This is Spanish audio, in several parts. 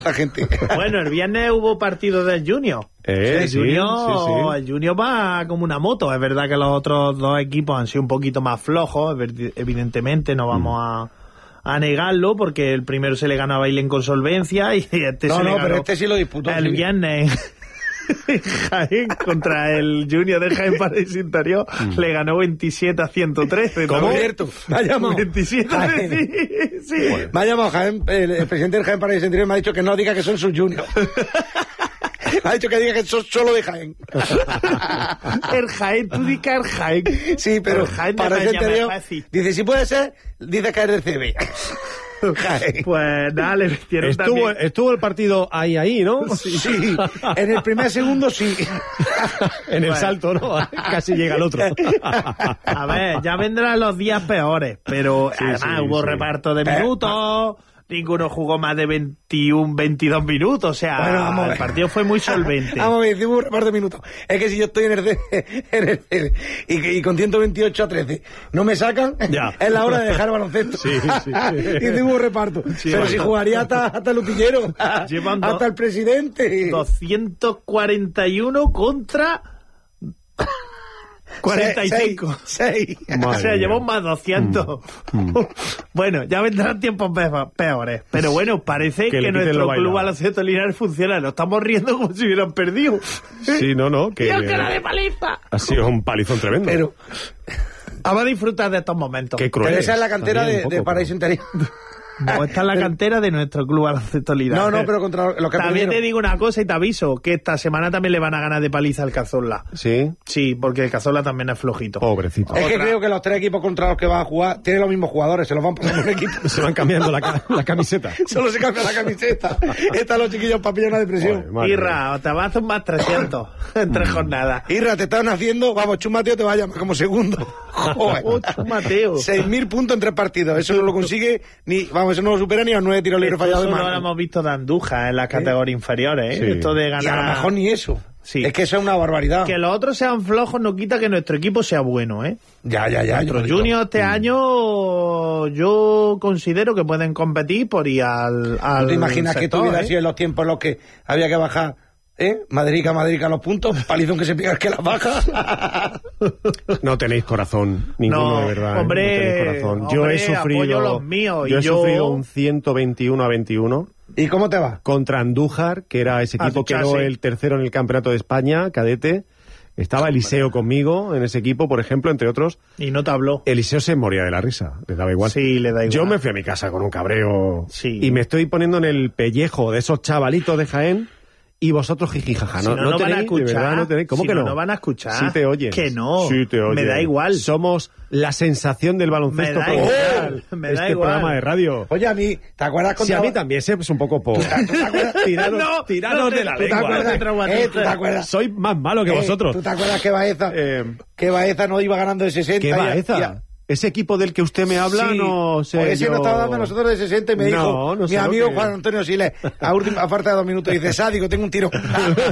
la gente. Bueno, el viernes hubo partido del Junior. El Junior va como una moto. Es verdad que los otros dos equipos han sido un poquito más flojos, evidentemente, no vamos a negarlo, porque el primero se le ganó a Bailén con solvencia y este pero este sí lo disputó. El viernes Jaén contra el Junior de Jaén Paraíso Interior le ganó 27-113. ¿Cómo? Cierto. Me ha llamado 27 sí. Bueno. Me ha llamado Jaén, el presidente del Jaén Paraíso Interior me ha dicho que no diga que son sus juniors. Me ha dicho que diga que son solo de Jaén. El Jaén, tú di que el Jaén. Sí, pero Jaén Paraíso Interior dice, si puede ser, dice que es del CB. Pues nada, le metieron también. Estuvo el partido ahí, ¿no? Sí. En el primer segundo sí. En el salto, ¿no? Casi llega el otro. A ver, ya vendrán los días peores, pero además hubo reparto de minutos, ninguno jugó más de 21, 22 minutos, o sea, el partido fue muy solvente. Vamos a ver, hicimos un reparto de minutos. Es que si yo estoy en el CD y con 128-13 no me sacan, es la hora de dejar el baloncesto. Sí. Hicimos un reparto. Pero si jugaría hasta el utillero, hasta el presidente. 241 contra 45. 6. O sea, llevamos más 200. Bueno, ya vendrán tiempos peores. Pero bueno, parece que nuestro club Baloncesto Linares funciona. Nos estamos riendo como si hubieran perdido. Sí, no. ¡Dios, que la de paliza! Ha sido un palizón tremendo. Pero vamos a disfrutar de estos momentos. Qué cruel. Pero esa es la cantera de Paraíso Interior. No, esta es la cantera de nuestro club Baloncesto Linares. No, pero contra lo que también te digo una cosa y te aviso, que esta semana también le van a ganar de paliza al Cazorla. ¿Sí? Sí, porque el Cazorla también es flojito. Pobrecito. Es que creo que los tres equipos contra los que van a jugar tienen los mismos jugadores, se los van pasando un equipo. Se van cambiando la camiseta. Solo se cambia la camiseta. Están los chiquillos para pillar una depresión. Irra, te vas a hacer más 300 en 3 jornadas. Irra, te están haciendo, vamos, Chus Mateo te va a llamar como segundo. Joder. Chus Mateo. 6.000 puntos en 3 partidos. Eso no lo consigue ni, vamos, eso no lo supera ni a 9 tiros libres fallados de mano. Eso lo hemos visto de Andújar en las categorías inferiores, ¿eh? Sí. Esto de ganar. Y a lo mejor ni eso. Sí. Es que eso es una barbaridad. Que los otros sean flojos no quita que nuestro equipo sea bueno, ¿eh? Ya. Nuestros juniors este año yo considero que pueden competir por ir al ¿No te imaginas sector, que tú hubieras sido en los tiempos en los que había que bajar? Madrid los puntos, palizón que se pega que las baja. No tenéis corazón, ninguno, de verdad. Hombre, no tenéis corazón. Yo he sufrido los míos, he sufrido un 121-21. ¿Y cómo te va? Contra Andújar, que era ese equipo que quedó el tercero en el Campeonato de España, cadete. Estaba Eliseo conmigo en ese equipo, por ejemplo, entre otros. Y no te habló. Eliseo se moría de la risa, le daba igual. Sí, le da igual. Yo me fui a mi casa con un cabreo. Sí. Y me estoy poniendo en el pellejo de esos chavalitos de Jaén. Y vosotros jijijaja, no tenéis, van a escuchar. De verdad, no tenéis. ¿Cómo que no? No van a escuchar. Sí te oyen. Que no. Sí te oyen. Me da igual. Somos la sensación del baloncesto provincial. Me da este igual. Programa de radio. Oye, a mí, ¿te acuerdas cuando... Sí, a mí también es un poco poco. Tiranos de la lengua. ¿Tú te acuerdas? Soy más malo que vosotros. ¿Tú te acuerdas que Baeza no iba ganando de 60? ¿Qué Baeza? Ese equipo del que usted me habla, no sé. Pues ese nos estaba dando a nosotros de 60 y me dijo, no mi amigo Juan Antonio Siles, a falta de 2 minutos, dice, sádico, tengo un tiro.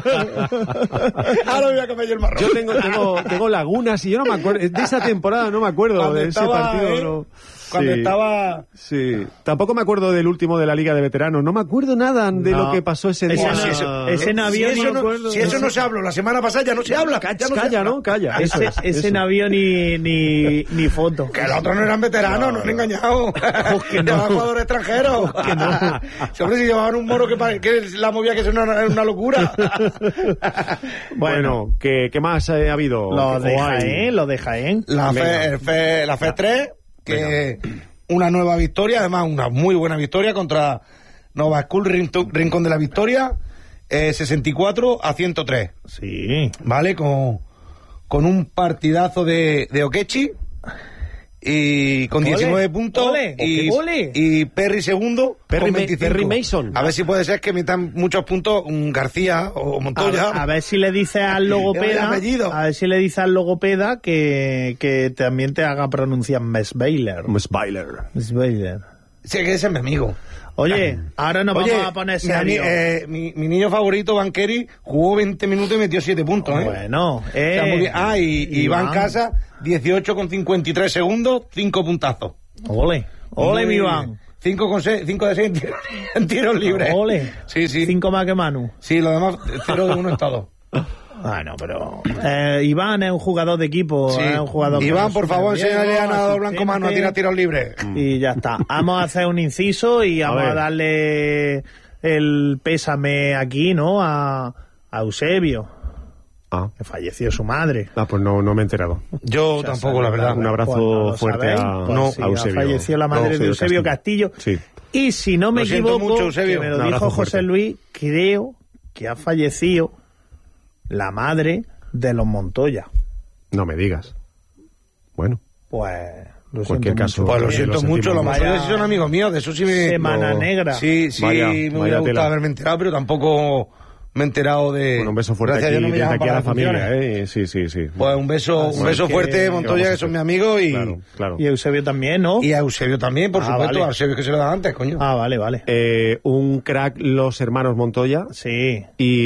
Ahora me voy a comer yo el marrón. Yo tengo lagunas y yo no me acuerdo, de esa temporada no me acuerdo cuando de ese partido. No. Cuando estaba... Sí. Tampoco me acuerdo del último de la Liga de Veteranos. No me acuerdo nada de lo que pasó ese día. Ese navío si eso no se habló la semana pasada, ya no se habla. Calla. Ese navío ni foto. Que los otros no eran veteranos, no han engañado. Que no. Llevaban jugadores extranjeros. Que no. Siempre si llevaban un moro que la movía que es una locura. Bueno, ¿qué más ha habido? Lo de Jaén. La FE 3... que una nueva victoria, además una muy buena victoria contra Nova School Rincón de la Victoria, 64-103. Sí. Vale, con un partidazo de Okechi y con 19 puntos. Y Perry segundo con 25. Perry Mason. A ver si puede ser que metan muchos puntos García o Montoya. A ver si le dice al logopeda. A ver si le dice al logopeda que también te haga pronunciar Mesbailer. Sí, que ese es mi amigo. Oye, ahora nos vamos a poner serio. Mi niño favorito, Banqueri, jugó 20 minutos y metió 7 puntos. Bueno. O sea, muy bien. Y Iván Casa, 18 con 53 segundos, 5 puntazos. Ole, mi Iván. 5 de 6 en tiros libres. Ole. Sí. 5 más que Manu. Sí, lo demás, 0 de 1 en todo. Bueno, pero Iván es un jugador de equipo. Sí. Es un jugador Iván, por favor, enséñale a nadador blanco Manu a tirar tiros libres. Y ya está. Vamos a hacer un inciso y vamos a darle el pésame aquí, ¿no? A Eusebio. Que falleció su madre. Pues no me he enterado. Yo tampoco, la verdad. Un abrazo fuerte a Eusebio. Falleció la madre de Eusebio Castillo. Sí. Y si no me equivoco, mucho, que me lo dijo José Luis, creo que ha fallecido la madre de los Montoya. No me digas. Bueno. Pues en cualquier caso. Pues lo siento mucho, los Montoya son amigos míos, de eso sí me... Semana negra. Sí, me hubiera gustado haberme enterado, pero tampoco me he enterado de... Bueno, un beso fuerte aquí, desde aquí a la familia, Sí. Pues un beso fuerte, Montoya, que son mis amigos y... Claro. Y Eusebio también, ¿no? Y a Eusebio también, por supuesto, vale. A Eusebio que se lo da antes, coño. Vale. Un crack los hermanos Montoya. Sí.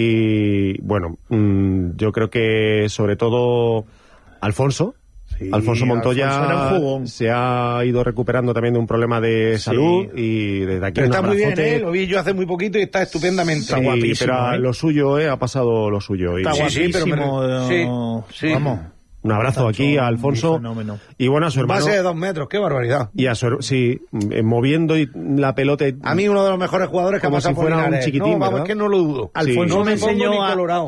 Y, bueno, yo creo que sobre todo Alfonso. Sí, Alfonso Montoya se ha ido recuperando también de un problema de salud y desde aquí pero está muy bien, lo vi yo hace muy poquito y está estupendamente. Está guapísimo, pero lo suyo, ha pasado lo suyo. Está guapísimo. Sí. Vamos. Un abrazo aquí a Alfonso y bueno, a su hermano. Base de 2 metros, qué barbaridad. Y a su moviendo la pelota. A mí uno de los mejores jugadores que ha pasado por fuera un chiquitín, vamos, es que no lo dudo. Alfonso me enseñó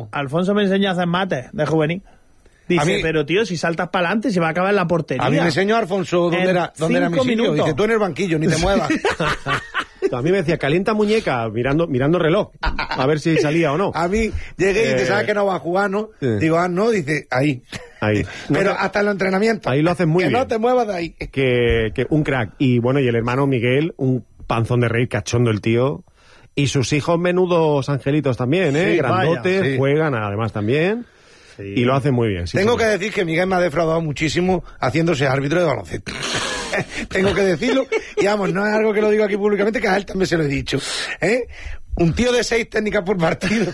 a hacer mate de juvenil. Dice, pero tío, si saltas para adelante se va a acabar en la portería. A mí me enseñó Alfonso dónde era mi sitio. Dice, tú en el banquillo, ni te muevas. A mí me decía, calienta muñeca, mirando reloj, a ver si salía o no. A mí llegué y dice, ¿sabes que no va a jugar, no? Digo, no, dice, ahí. Pero hasta en los entrenamientos. Ahí lo hacen muy bien. Que no te muevas de ahí. Que un crack. Y bueno, y el hermano Miguel, un panzón de rey, cachondo el tío. Y sus hijos menudos angelitos también, grandotes, juegan además también. Sí. Y lo hacen muy bien. Tengo que decir que Miguel me ha defraudado muchísimo haciéndose árbitro de baloncesto. Tengo que decirlo. Y vamos, no es algo que lo digo aquí públicamente, que a él también se lo he dicho. Un tío de 6 técnicas por partido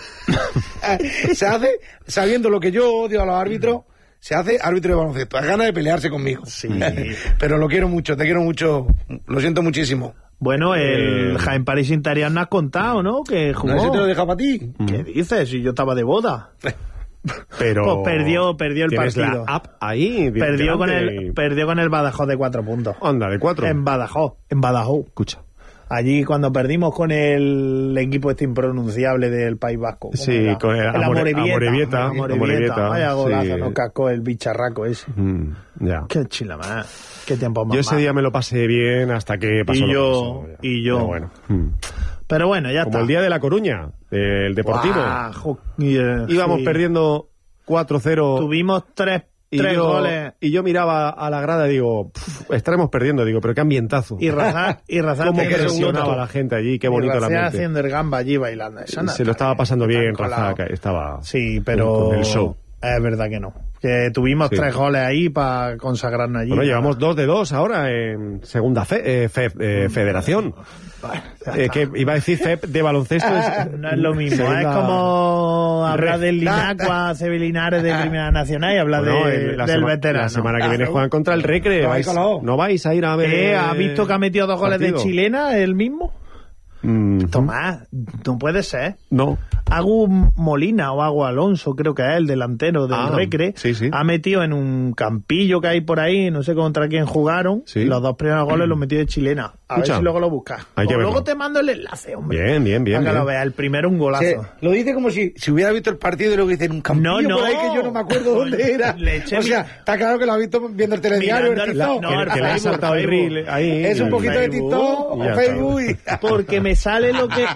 se hace, sabiendo lo que yo odio a los árbitros, se hace árbitro de baloncesto. Hay ganas de pelearse conmigo. Sí. Pero lo quiero mucho, te quiero mucho. Lo siento muchísimo. Bueno, el Jaén París Intarian no has contado, ¿no? Que jugó. ¿No ese te lo deja para ti? ¿Qué dices? Si yo estaba de boda. Pero pues perdió el partido. La app ahí. Perdió con el Badajoz de 4 puntos. Anda, de 4. En Badajoz. Escucha. Allí cuando perdimos con el equipo este impronunciable del País Vasco. Sí, con el Amorebieta. Vaya golazo, nos cascó el bicharraco ese. Ya. Qué chila más. Qué tiempo más. Yo ese día me lo pasé bien hasta que pasó lo que pasó. Y yo. Pero bueno, ya como está. El día de La Coruña, el Deportivo. Íbamos perdiendo 4-0. Tuvimos tres goles. Y yo miraba a la grada y digo, estaremos perdiendo. Digo, pero qué ambientazo. Y Razak cómo presionaba a la gente allí, qué bonito el ambiente. haciendo el gamba allí bailando. Se lo estaba pasando bien, Razak. Estaba sí, pero con el show. Es verdad que no. Que tuvimos 3 goles ahí para consagrarnos allí. Bueno, llevamos 2 de 2 ahora en segunda federación. Que iba a decir FEP de baloncesto. No es lo mismo. Es como hablar del Linacua, Linares de Primera Nacional y hablar del veterano. La semana que viene juegan contra el Recre. ¿No vais a ir a ver? ¿Has visto que ha metido 2 goles de chilena él mismo? Tomás, no puede ser. No. Agu Molina o Agu Alonso, creo que es el delantero del Recre, ha metido en un campillo que hay por ahí, no sé contra quién jugaron, los 2 primeros goles los metió de chilena. A ver si luego lo buscas. Luego te mando el enlace, hombre. Bien. Para que lo veas, el primero un golazo. Sí, lo dice como si hubiera visto el partido y lo dice en un campillo por ahí que yo no me acuerdo dónde era. O sea, está claro que lo ha visto viendo el telediario, el TikTok. Que le ha saltado el reel ahí. Es un poquito de TikTok o Facebook. Porque me sale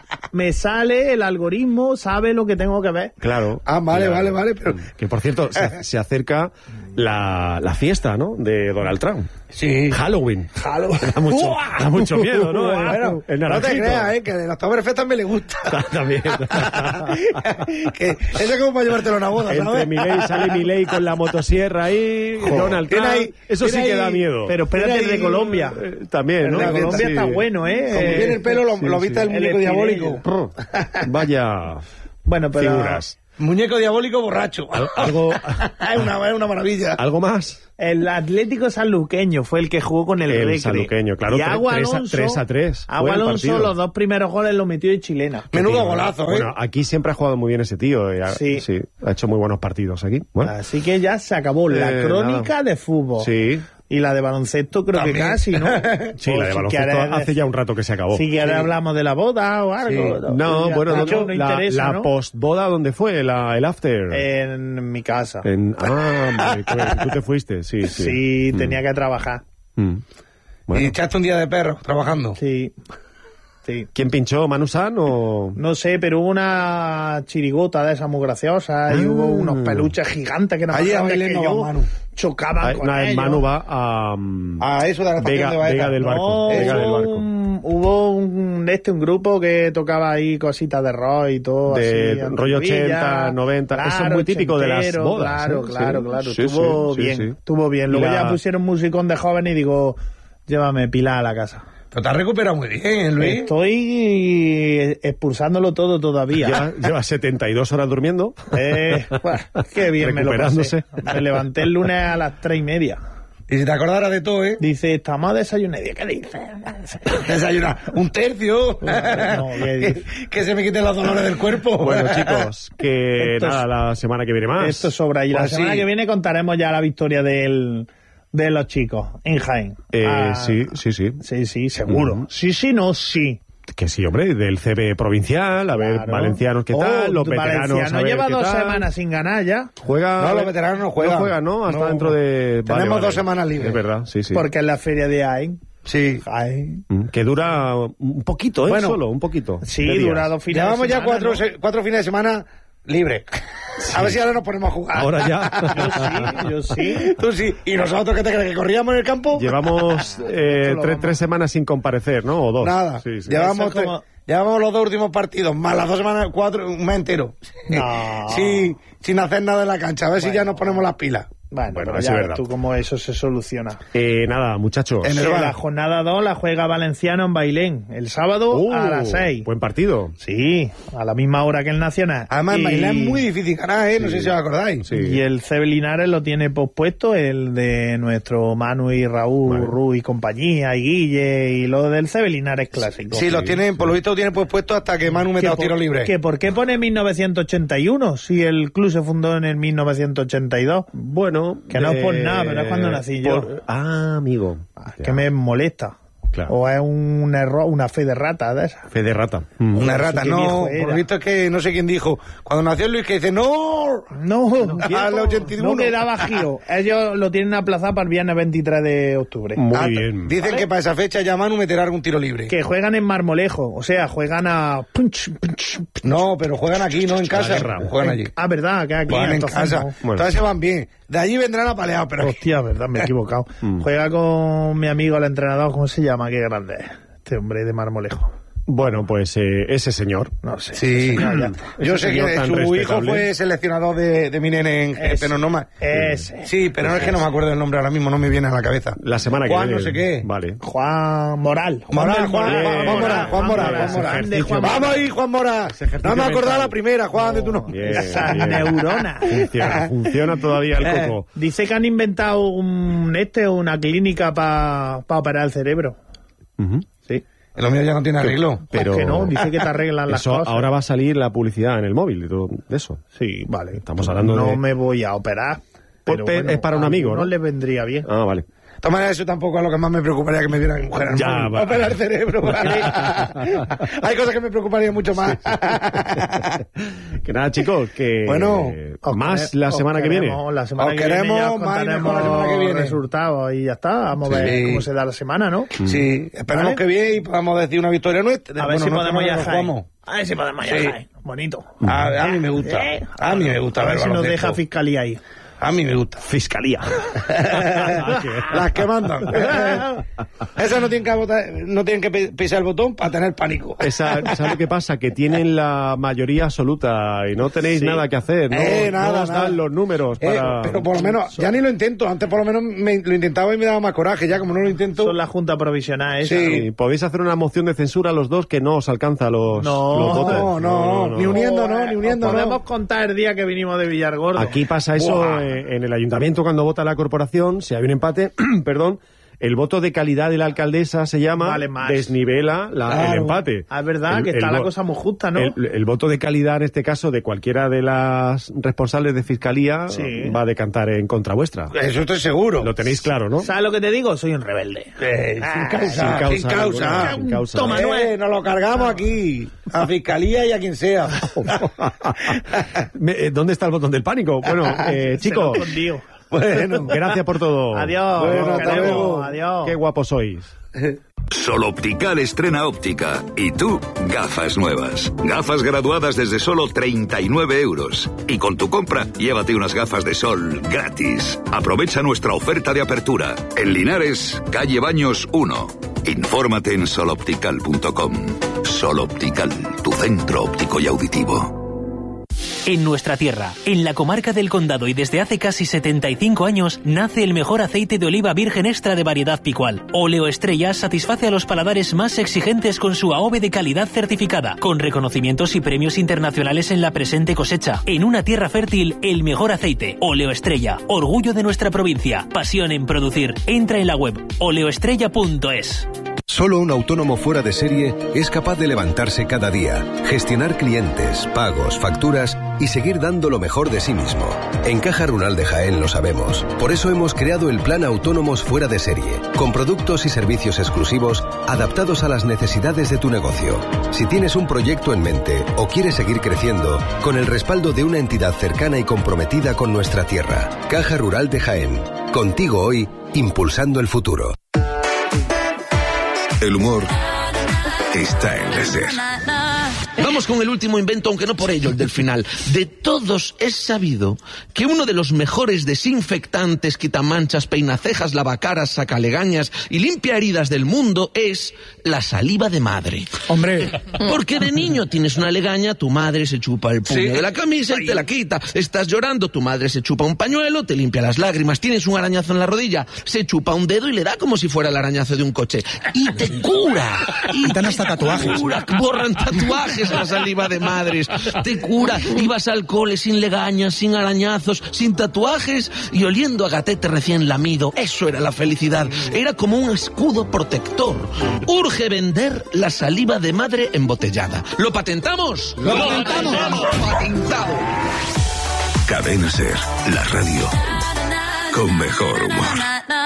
el algoritmo, sabe lo que tengo que ver. Claro. Vale. Pero... Que por cierto, se acerca la fiesta, ¿no? De Donald Trump. Sí. Halloween. Da mucho miedo, ¿no? Bueno, no te creas, que de las Oktoberfest también le gusta. También. Que eso es como para llevártelo a una boda, ¿sabes? Sale Milei con la motosierra ahí, Donald Trump. Eso sí que da miedo. Pero espérate, el de Colombia. También, ¿no? El de Colombia está bueno, Como tiene el pelo, lo viste el muñeco diabólico. Vaya bueno, pero figuras. Muñeco diabólico borracho. Algo... es una maravilla. ¿Algo más? El Atlético Sanluqueño fue el que jugó con el Recre. Sanluqueño, claro. Y Agua 3-3. Agua Alonso, los 2 primeros goles los metió de chilena. Menudo golazo, Bueno, aquí siempre ha jugado muy bien ese tío. Sí. Ha hecho muy buenos partidos aquí. Bueno. Así que ya se acabó la crónica de fútbol. Sí. Y la de baloncesto creo También. que casi, ¿no? Sí, la de baloncesto hace ya un rato que se acabó. Si quieres hablamos de la boda o algo. Sí. No, bueno, no la ¿no? postboda, ¿dónde fue? El after. En mi casa. Vale, tú te fuiste, sí. Sí, tenía que trabajar. Bueno. Y echaste un día de perro trabajando. Sí. ¿Quién pinchó? ¿Manu San o...? No sé, pero hubo una chirigota de esas muy graciosas y hubo unos peluches gigantes que no Allí a más Bailén que no yo. va Manu. Chocaban con ellos. Manu va A eso de la estación de Baeta. Vega del Barco. No, Vega del Barco. hubo un grupo que tocaba ahí cositas de rock y todo. De así, rollo antiguilla. 80, 90. Eso es muy típico de las bodas. Claro. Sí, Estuvo sí, bien. sí. Estuvo bien. Luego ya pusieron musicón de jóvenes y digo, llévame Pilar a la casa. Pero te has recuperado muy bien, Luis. Estoy expulsándolo todo todavía. Lleva 72 horas durmiendo. Bueno, qué bien me lo Recuperándose. pasé. Me levanté el lunes a las 3:30. Y si te acordaras de todo, ¿eh? Dice, estamos a desayunar. ¿Qué dices? Desayunar un tercio. No, que se me quiten los dolores del cuerpo. Bueno, chicos, que la semana que viene más. Esto sobra. Y la Pues semana sí. que viene contaremos ya la victoria de los chicos en Jaén. Sí. Sí, seguro. Sí. Que sí, hombre, del CB provincial, a ver, Claro. valencianos, ¿qué tal? Los veteranos, Valenciano a ver, lleva ¿qué 2 tal? semanas sin ganar ya. Juega... No, los veteranos no juegan. No juegan, ¿no? Hasta No. dentro de... Tenemos 2 semanas libres. Es verdad, sí. Porque es la feria de Jaén. Sí. Jaén. Que dura un poquito, Bueno, solo, un poquito. Sí, de días. dura 2 fines Llevamos de ya semana, 4 fines de semana libres. A ver si ahora nos ponemos a jugar. Ahora ya. Yo sí. Tú sí. ¿Y nosotros qué te crees? ¿Que corríamos en el campo? Llevamos 3 semanas sin comparecer, ¿no? O 2. Nada. Sí. Llevamos, Eso es como- llevamos los 2 últimos partidos, más las 2 semanas, 4, un mes entero. No. Sí, sin hacer nada en la cancha. A ver si ya nos ponemos las pilas. Bueno, Bueno, pero eso ya es ves verdad. tú cómo eso se soluciona. Nada, muchachos. En el Que bar. la jornada 2 la juega Valenciano en Bailén, el sábado a las 6. Buen partido. Sí, a la misma hora que el Nacional. Además, en Bailén es muy difícil ganar, ¿eh? No sé si os acordáis. Sí. Y el CB Linares lo tiene pospuesto, el de nuestro Manu y Raúl, Vale. Ruiz y compañía, y Guille, y lo del CB Linares clásico. Sí, los tienen, por lo visto, lo tienen pues puesto hasta que Manu meta los tiros libres. ¿Que por qué pone 1981 si el club se fundó en el 1982? Bueno. Que no es por nada, pero es cuando nací yo. amigo. Que me molesta. Claro. O es un error, una fe de rata de esa. Fe de rata. Una rata, qué no. viejo Por era. lo visto es que no sé quién dijo. Cuando nació Luis, que dice, ¡no! No, Al 81. no quedaba giro. Ellos lo tienen aplazado para el viernes 23 de octubre. Muy bien. Dicen ¿Vale? que para esa fecha ya Manu meterá algún tiro libre. Que juegan en Marmolejo, o sea, juegan a... No, pero juegan aquí, no en casa. guerra. Juegan allí. Ah, verdad, que aquí Juegan en entonces casa. no. Bueno. Entonces se van bien. De allí vendrán apaleados, pero... Hostia, verdad, me he equivocado. Juega con mi amigo, el entrenador, ¿cómo se llama? Qué grande es este hombre de Marmolejo. Bueno, pues ese señor. No sé. Sí, yo Ese sé que señor tan su hijo respetable. fue seleccionador de mi nene en pero no más. Ese. Sí, pero no es que no me acuerdo del nombre ahora mismo, no me viene a la cabeza. La semana Juan que viene. no sé qué. Vale. Juan Moral. Moral, del Juan Moral. De Juan Moral. Vamos ahí, Juan Mora. No me acordaba la primera, Juan, de tu nombre. Bien, Esa bien. neurona. Funciona todavía el coco. Dice que han inventado una clínica para operar el cerebro. Ujú. Sí. Lo mío ya no tiene arreglo. Pero Que no, dice que te arreglan las eso cosas. ahora va a salir la publicidad en el móvil de todo de eso. Sí, vale. Estamos hablando no de... me voy a operar. Pero Pues, es para un amigo, ¿no? No le vendría bien. Ah, vale. De todas maneras, eso tampoco es lo que más me preocuparía que me viera mi mujer. Ya, hermano. va. Operar el cerebro. Hay cosas que me preocuparían mucho más. Que nada, chicos, que Bueno, más la semana que viene. La semana Os que viene queremos ya os más y mejor contaremos la semana que viene. resultados y ya está. Vamos a ver Sí. cómo se da la semana, ¿no? Sí, esperemos ¿Vale? que bien y podamos decir una victoria nuestra. A ver si Bueno, podemos no ir a nos Jaén. jugamos. A ver si podemos ir a Sí. Jaén. Bonito. A mí me gusta. A mí me gusta A ver ver si nos baloncesto. deja fiscalía ahí. A mí me gusta. Fiscalía. Las que mandan. Esas no tienen que no tienen que pisar el botón para tener pánico. ¿Sabes lo que pasa? Que tienen la mayoría absoluta y no tenéis Sí. nada que hacer. No, Nada, no os dan nada. los números para... Pero por lo menos, ya ni lo intento. Antes por lo menos lo intentaba y me daba más coraje. Ya como no lo intento... Son la junta provisional esa. Sí. Sí, podéis hacer una moción de censura a los dos que no os alcanza los votos. No, ni uniendo, podemos contar el día que vinimos de Villargordo. Aquí pasa eso en el ayuntamiento cuando vota la corporación, si hay un empate, perdón, el voto de calidad de la alcaldesa se llama, desnivela el empate. Es verdad que está la cosa muy justa, ¿no? El voto de calidad, en este caso, de cualquiera de las responsables de fiscalía, va a decantar en contra vuestra. Eso estoy seguro. Lo tenéis claro, ¿no? ¿Sabes lo que te digo? Soy un rebelde. Sin causa. Toma, Manuel. Nos lo cargamos aquí. A fiscalía y a quien sea. ¿Dónde está el botón del pánico? Bueno, chicos. Bueno, gracias por todo. Adiós. Bueno, hasta luego. Adiós. Qué guapos sois. Sol Optical estrena óptica. Y tú, gafas nuevas. Gafas graduadas desde solo 39 €. Y con tu compra, llévate unas gafas de sol gratis. Aprovecha nuestra oferta de apertura. En Linares, calle Baños 1. Infórmate en soloptical.com. Sol Optical, tu centro óptico y auditivo. En nuestra tierra, en la comarca del Condado y desde hace casi 75 años, nace el mejor aceite de oliva virgen extra de variedad Picual. Óleo Estrella satisface a los paladares más exigentes con su AOVE de calidad certificada, con reconocimientos y premios internacionales en la presente cosecha. En una tierra fértil, el mejor aceite. Óleo Estrella, orgullo de nuestra provincia, pasión en producir. Entra en la web oleoestrella.es. Solo un autónomo fuera de serie es capaz de levantarse cada día, gestionar clientes, pagos, facturas y seguir dando lo mejor de sí mismo. En Caja Rural de Jaén lo sabemos. Por eso hemos creado el Plan Autónomos Fuera de Serie, con productos y servicios exclusivos adaptados a las necesidades de tu negocio. Si tienes un proyecto en mente o quieres seguir creciendo, con el respaldo de una entidad cercana y comprometida con nuestra tierra. Caja Rural de Jaén. Contigo hoy, impulsando el futuro. El humor está en la SER. Vamos con el último invento, aunque no por ello el del final. De todos es sabido que uno de los mejores desinfectantes, quitamanchas, peinacejas, lavacaras, sacalegañas y limpia heridas del mundo es la saliva de madre. Hombre. Porque de niño tienes una legaña, tu madre se chupa el puño de la camisa y te la quita. Estás llorando, tu madre se chupa un pañuelo, te limpia las lágrimas. Tienes un arañazo en la rodilla, se chupa un dedo y le da como si fuera el arañazo de un coche. Y te cura. Y dan hasta tatuajes. Borran tatuajes la saliva de madres. Te cura. Ibas al cole sin legañas, sin arañazos, sin tatuajes y oliendo a gatete recién lamido. Eso era la felicidad. Era como un escudo protector. Urge vender la saliva de madre embotellada. ¿Lo patentamos? ¡Lo patentamos! ¡Patentado! Cadena SER, la radio con mejor humor.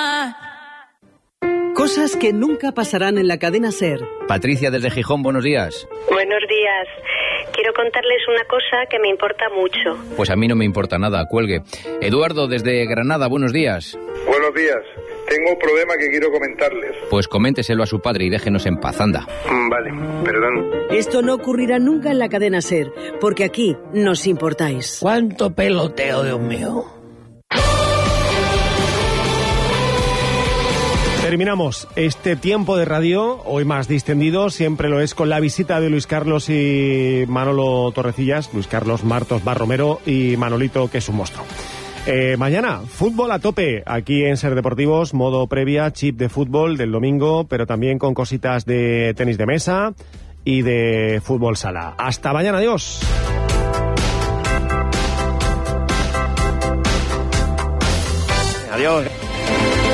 Cosas que nunca pasarán en la cadena SER. Patricia desde Gijón, buenos días. Buenos días. Quiero contarles una cosa que me importa mucho. Pues a mí no me importa nada, cuelgue. Eduardo desde Granada, buenos días. Buenos días. Tengo un problema que quiero comentarles. Pues coménteselo a su padre y déjenos en paz, anda. Vale, perdón. Esto no ocurrirá nunca en la cadena SER, porque aquí nos importáis. ¿Cuánto peloteo, Dios mío? Terminamos este tiempo de radio, hoy más distendido, siempre lo es con la visita de Luis Carlos y Manolo Torrecillas, Luis Carlos Martos Barromero y Manolito, que es un monstruo. Mañana, fútbol a tope, aquí en SER Deportivos, modo previa, chip de fútbol del domingo, pero también con cositas de tenis de mesa y de fútbol sala. Hasta mañana, adiós. Adiós.